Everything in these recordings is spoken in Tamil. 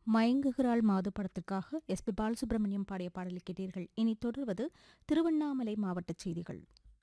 மயங்குகிறாள் மாது படத்திற்காக எஸ். பி. பாலசுப்ரமணியம் பாடிய பாடலை கேட்டீர்கள். இனி தொடர்வது திருவண்ணாமலை மாவட்ட செய்திகள்.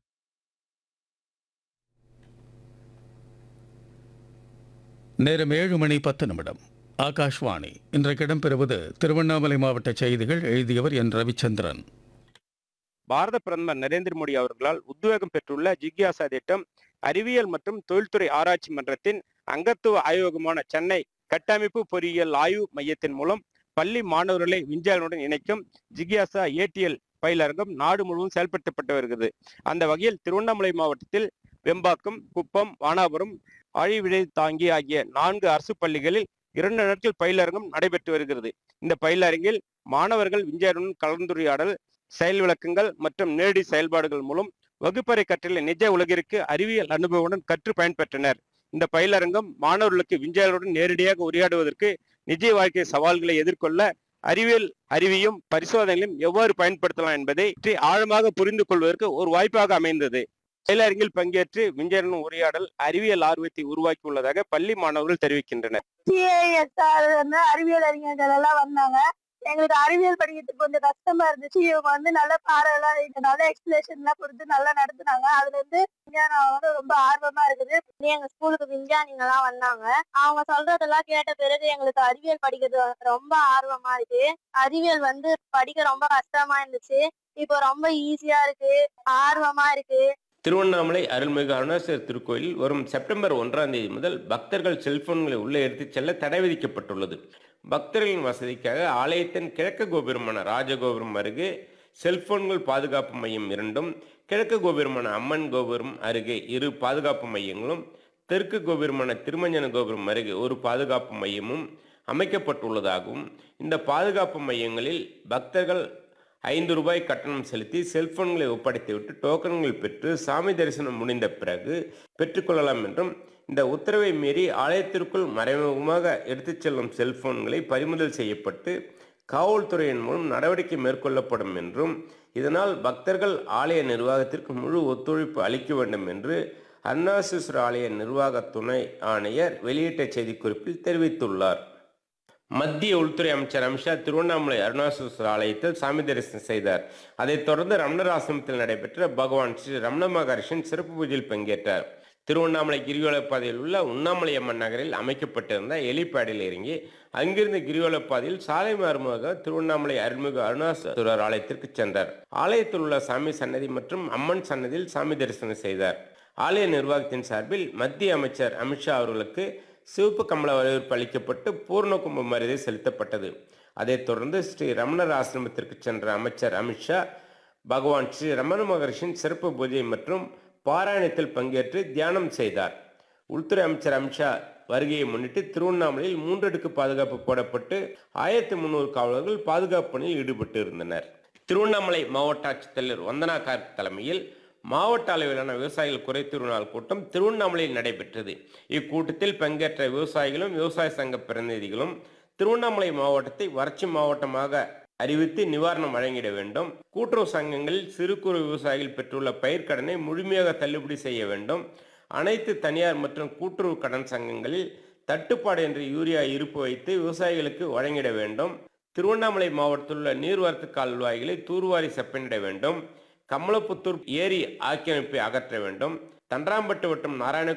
நேரம் 7:10. ஆகாஷ்வாணி. இன்றைக்கு இடம்பெறுவது திருவண்ணாமலை மாவட்ட செய்திகள். எழுதியவர் என். ரவிச்சந்திரன். பாரத பிரதமர் நரேந்திர மோடி அவர்களால் உத்வேகம் பெற்றுள்ள ஜிக்யாசா திட்டம் அறிவியல் மற்றும் தொழில்துறை ஆராய்ச்சி மன்றத்தின் அங்கத்துவ ஆய்வகமான சென்னை கட்டமைப்பு பொறியியல் ஆய்வு மையத்தின் மூலம் பள்ளி மாணவர்களை விஞ்ஞானியுடன் இணைக்கும் ஜிக்யாசா ஏடிஎல் பயிலரங்கம் நாடு முழுவதும் செயல்படுத்தப்பட்டு வருகிறது. அந்த வகையில் திருவண்ணாமலை மாவட்டத்தில் வெம்பாக்கம், குப்பம், வானாபுரம், ஆழிவிடை தாங்கி ஆகிய 4 அரசு பள்ளிகளில் 2 நாட்கள் பயிலரங்கம் நடைபெற்று வருகிறது. இந்த பயிலரங்கில் மாணவர்கள் விஞ்ஞானியுடன் கலந்துரையாடல், செயல் விளக்கங்கள் மற்றும் நேரடி செயல்பாடுகள் மூலம் வகுப்பறை கற்றலை நிஜ உலகிற்கு அறிவியல் அனுபவத்துடன் கற்று பயன்பெற்றனர். இந்த பயிலரங்கம் மாணவர்களுக்கு விஞ்ஞானிகளுடன் நேரடியாக உரையாடுவதற்கு, நிஜ வாழ்க்கை சவால்களை எதிர்கொள்ள அறிவியல் அறிவையும் பரிசோதனைகளையும் எவ்வாறு பயன்படுத்தலாம் என்பதை ஆழமாக புரிந்து கொள்வதற்கு ஒரு வாய்ப்பாக அமைந்தது. பயிலரங்கில் பங்கேற்று விஞ்ஞானியுடன் உரையாடல் அறிவியல் ஆர்வத்தை உருவாக்கி உள்ளதாக பள்ளி மாணவர்கள் தெரிவிக்கின்றனர். அறிவியல் அறிஞர்கள் எல்லாம் வந்தாங்க. எங்களுக்கு அறிவியல் படிக்கிறதுக்கு கொஞ்சம் கஷ்டமா இருந்துச்சு. இவங்க நல்ல பாடலாம், நல்ல எக்ஸ்பிளேஷன் எல்லாம் கொடுத்து நல்லா நடத்துனாங்க. அதுல இருந்து விஞ்ஞானம் ரொம்ப ஆர்வமா இருக்குது. எங்க ஸ்கூலுக்கு விஞ்ஞானிங்க எல்லாம் வந்தாங்க. அவங்க சொல்றதெல்லாம் கேட்ட பிறகு எங்களுக்கு அறிவியல் படிக்கிறது ரொம்ப ஆர்வமா இருக்கு. அறிவியல் படிக்க ரொம்ப கஷ்டமா இருந்துச்சு. இப்போ ரொம்ப ஈஸியா இருக்கு, ஆர்வமா இருக்கு. திருவண்ணாமலை அருள்மிகு அருணாச்சலர் திருக்கோயில் வரும் செப்டம்பர் 1ஆம் தேதி முதல் பக்தர்கள் செல்போன்களை உள்ளே எடுத்துச் செல்ல தடை விதிக்கப்பட்டுள்ளது. பக்தர்களின் வசதிக்காக ஆலயத்தின் கிழக்கு கோபுரமான ராஜகோபுரம் அருகே செல்போன்கள் பாதுகாப்பு மையம் 2ம், கிழக்கு கோபுரமான அம்மன் கோபுரம் அருகே 2 பாதுகாப்பு மையங்களும், தெற்கு கோபுரமான திருமஞ்சன கோபுரம் அருகே ஒரு பாதுகாப்பு மையமும் அமைக்கப்பட்டுள்ளதாகவும், இந்த பாதுகாப்பு மையங்களில் பக்தர்கள் ₹5 கட்டணம் செலுத்தி செல்போன்களை ஒப்படைத்துவிட்டு டோக்கன்கள் பெற்று சாமி தரிசனம் முடிந்த பிறகு பெற்றுக்கொள்ளலாம் என்றும், இந்த உத்தரவை மீறி ஆலயத்திற்குள் மறைமுகமாக எடுத்துச் செல்லும் செல்போன்களை பறிமுதல் செய்யப்பட்டு காவல்துறையின் மூலம் நடவடிக்கை மேற்கொள்ளப்படும் என்றும், இதனால் பக்தர்கள் ஆலய நிர்வாகத்திற்கு முழு ஒத்துழைப்பு அளிக்க வேண்டும் என்று அருணாச்சலேஸ்வரர் ஆலய நிர்வாக துணை ஆணையர் வெளியிட்ட செய்திக்குறிப்பில் தெரிவித்துள்ளார். மத்திய உள்துறை அமைச்சர் அமித்ஷா திருவண்ணாமலை அருணாச்சலேஸ்வரர் ஆலயத்தில் சாமி தரிசனம் செய்தார். அதைத் தொடர்ந்து ரமணர் ஆசிரமத்தில் நடைபெற்ற பகவான் ஸ்ரீ ரமண மகரிஷியின் சிறப்பு பூஜையில் பங்கேற்றார். திருவண்ணாமலை கிரிவலப்பாதையில் உள்ள உண்ணாமலை அம்மன் நகரில் அமைக்கப்பட்டிருந்த எலிப்பேடில் இறங்கி அங்கிருந்து கிரிவலப்பாதையில் சாலை மார்க்கமாக திருவண்ணாமலை அருள்மிகு அருணாச்சலேஸ்வரர் ஆலயத்திற்கு சென்றார். ஆலயத்தில் உள்ள சாமி சன்னதி மற்றும் அம்மன் சன்னதியில் சாமி தரிசனம் செய்தார். ஆலய நிர்வாகத்தின் சார்பில் மத்திய அமைச்சர் அமித்ஷா அவர்களுக்கு சிவப்பு கமல வரவேற்பு அளிக்கப்பட்டு பூர்ண கும்ப மரியாதை செலுத்தப்பட்டது. அதைத் தொடர்ந்து ஸ்ரீ ரமணர் ஆசிரமத்திற்கு சென்ற அமைச்சர் அமித்ஷா பகவான் ஸ்ரீ ரமண மகரிஷியின் சிறப்பு பூஜை மற்றும் பாராயணத்தில் பங்கேற்று தியானம் செய்தார். உள்துறை அமைச்சர் அமித்ஷா வருகையை முன்னிட்டு திருவண்ணாமலையில் 3 அடுக்கு பாதுகாப்பு போடப்பட்டு 1300 காவலர்கள் பாதுகாப்பு பணியில் ஈடுபட்டு இருந்தனர். திருவண்ணாமலை மாவட்ட ஆட்சித்தலைவர் வந்தனா கார்க் தலைமையில் மாவட்ட அளவிலான விவசாயிகள் குறைதீர்வு நாள் கூட்டம் திருவண்ணாமலையில் நடைபெற்றது. இக்கூட்டத்தில் பங்கேற்ற விவசாயிகளும் விவசாய சங்க பிரதிநிதிகளும் திருவண்ணாமலை மாவட்டத்தை வறட்சி மாவட்டமாக அறிவித்து நிவாரணம் வழங்கிட வேண்டும், கூட்டுறவு சங்கங்களில் சிறு குறு விவசாயிகள் பெற்றுள்ள பயிர்க்கடனை முழுமையாக தள்ளுபடி செய்ய வேண்டும், அனைத்து தனியார் மற்றும் கூட்டுறவு கடன் சங்கங்களில் தட்டுப்பாடு என்று யூரியா இருப்பு வைத்து விவசாயிகளுக்கு வழங்கிட வேண்டும், திருவண்ணாமலை மாவட்டத்தில் உள்ள நீர்வரத்து கால்வாய்களை தூர்வாரி செப்பனிட வேண்டும், கமலப்புத்தூர் ஏரி ஆக்கிரமிப்பை அகற்ற வேண்டும், தண்டராம்பட்டு மற்றும் நாராயண